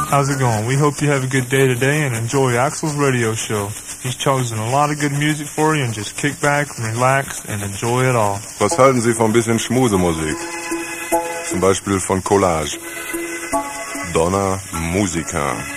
How's it going? We hope you have a good day today and enjoy Axel's radio show. He's chosen a lot of good music for you and just kick back and relax and enjoy it all. Was halten Sie von ein bisschen Schmusemusik? Zum Beispiel von Collage. Donna Musica.